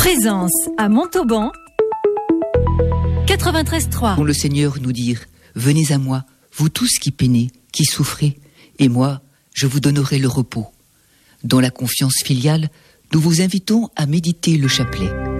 Présence à Montauban 93.3. Le Seigneur nous dire: venez à moi, vous tous qui peinez, qui souffrez, et moi, je vous donnerai le repos. Dans la confiance filiale, nous vous invitons à méditer le chapelet.